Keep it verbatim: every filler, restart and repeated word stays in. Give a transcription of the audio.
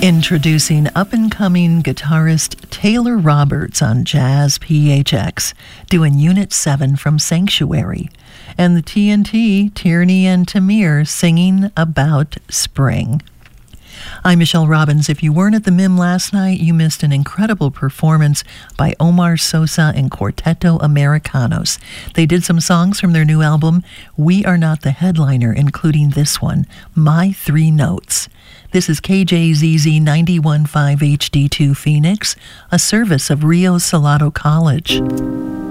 Introducing up-and-coming guitarist Taylor Roberts on Jazz P H X, doing Unit seven from Sanctuary, and the T N T, Tierney and Tamir, singing About Spring. I'm Michelle Robbins. If you weren't at the M I M last night, you missed an incredible performance by Omar Sosa and Quarteto Americanos. They did some songs from their new album, We Are Not the Headliner, including this one, My Three Notes. This is K J Z Z ninety-one point five H D two Phoenix, a service of Rio Salado College.